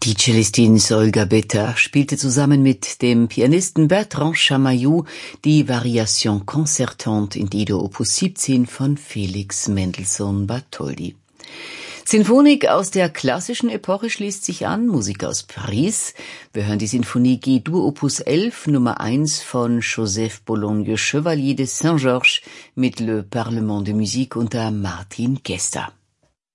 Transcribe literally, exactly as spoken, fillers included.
Die Cellistin Olga Betta spielte zusammen mit dem Pianisten Bertrand Chamayou die Variation concertante in Dido Opus siebzehn von Felix Mendelssohn Bartholdy. Sinfonik aus der klassischen Epoche schließt sich an, Musik aus Paris. Wir hören die Sinfonie G-Dur Opus elf, Nummer eins von Joseph Bologne Chevalier de Saint-Georges mit Le Parlement de Musique unter Martin Gesta.